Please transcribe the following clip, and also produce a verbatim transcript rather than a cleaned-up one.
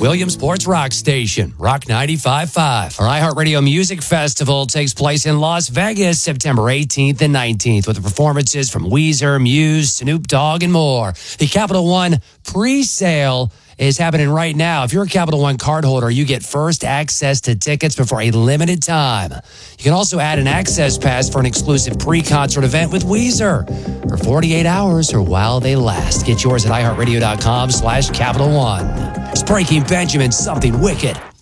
Williamsport's rock station, Rock ninety-five point five. Our iHeartRadio Music Festival takes place in Las Vegas, September eighteenth and nineteenth, with performances from Weezer, Muse, Snoop Dogg, and more. The Capital One pre-sale is happening right now. If you're a Capital One cardholder, you get first access to tickets before a limited time. You can also add an access pass for an exclusive pre-concert event with Weezer for forty-eight hours or while they last. Get yours at iHeartRadio.com slash Capital One. It's Breaking Benjamin, Something Wicked.